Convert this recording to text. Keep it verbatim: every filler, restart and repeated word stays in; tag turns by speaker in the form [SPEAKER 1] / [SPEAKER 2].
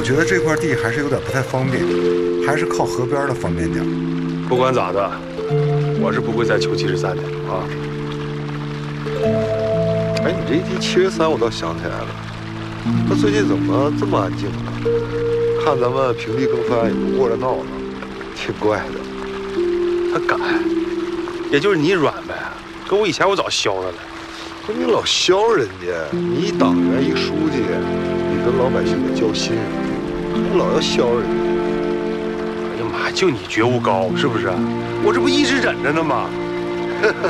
[SPEAKER 1] 觉得这块地还是有点不太方便，还是靠河边的方便点。
[SPEAKER 2] 不管咋的，我是不会再求七十三的啊。
[SPEAKER 3] 哎，你这一提七十三，我倒想起来了，那最近怎么这么安静呢？看咱们平地更翻也不过来闹呢，挺怪的。
[SPEAKER 2] 他敢，也就是你软呗，跟我以前我早削他了。
[SPEAKER 3] 可你老削人家，你一党员一书记，你跟老百姓得交心，你老要削人家。
[SPEAKER 2] 哎呀妈，就你觉悟高是不是？我这不一直忍着呢吗？